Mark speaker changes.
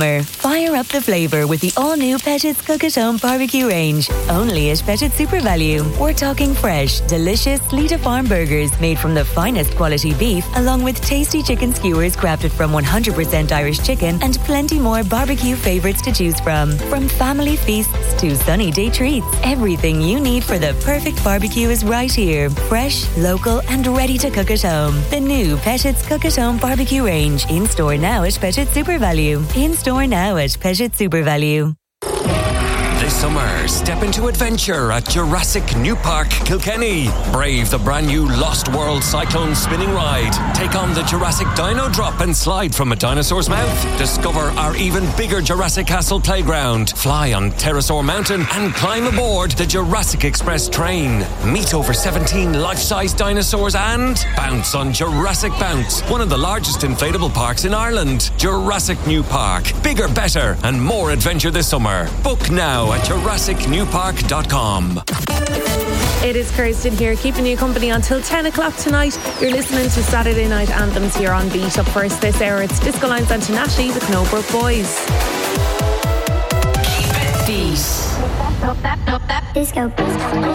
Speaker 1: summer. Fire up the flavour with the all-new Pettit's Cook at Home barbecue range. Only at Pettit Super Value. We're talking fresh, delicious Lita Farm burgers made from the finest quality beef, along with tasty chicken skewers crafted from 100% Irish chicken and plenty more barbecue favourites to choose from. From family feasts to sunny day treats, everything you need for the perfect barbecue is right here. Fresh, local and ready to cook at home. The new Pettit's Cook at Home barbecue range. In store now at Pettit Super Value. In store now at Pettit Super Value.
Speaker 2: This summer, step into adventure at Jurassic New Park, Kilkenny. Brave the brand new Lost World Cyclone spinning ride. Take on the Jurassic Dino Drop and slide from a dinosaur's mouth. Discover our even bigger Jurassic Castle playground. Fly on Pterosaur Mountain and climb aboard the Jurassic Express train. Meet over 17 life-size dinosaurs and bounce on Jurassic Bounce, one of the largest inflatable parks in Ireland. Jurassic New Park. Bigger, better and more adventure this summer. Book now at JurassicNewPark.com.
Speaker 3: It is Kirsten here, keeping you company until 10 o'clock tonight. You're listening to Saturday Night Anthems here on Beat. Up first this hour, it's Disco Lines and Tinashe with Knowbrook Boys.
Speaker 4: Keep it Beat. Disco.